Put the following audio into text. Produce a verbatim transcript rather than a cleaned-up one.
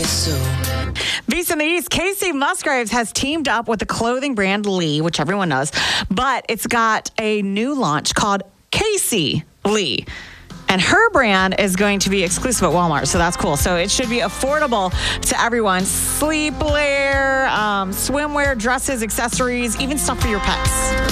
Beast in the East, Casey Musgraves has teamed up with the clothing brand Lee, which everyone knows, but it's got a new launch called Casey Lee. And her brand is going to be exclusive at Walmart, so that's cool. So it should be affordable to everyone. Sleepwear, um, swimwear, dresses, accessories, even stuff for your pets.